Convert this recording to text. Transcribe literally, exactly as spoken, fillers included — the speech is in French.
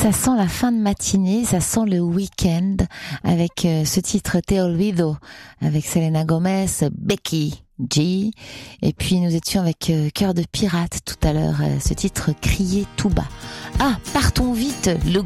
Ça sent la fin de matinée, ça sent le week-end avec euh, ce titre Te Olvido avec Selena Gomez, Becky G. Et puis nous étions avec euh, Cœur de pirate tout à l'heure, euh, ce titre Crier tout bas. Ah, partons vite, le